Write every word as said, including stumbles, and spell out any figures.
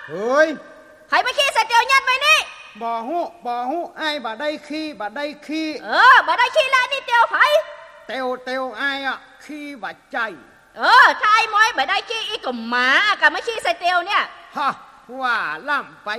เฮ้ยใครไปขี้ใส่เตียวยัดไว้นี่บ่ฮู้บ่ฮู้ไอ้บ่ได้ขี้บ่ได้ขี้เออบ่ได้ขี้แล้วนี่เตียวไผเตียวเตียวไอ้อะขี้บ่ใจเออถ้าไอ้ม้อยบ่ได้ขี้อีกก็หมาก็ไม่ขี้ใส่เตียวเนี่ยฮะว่าล่ำไป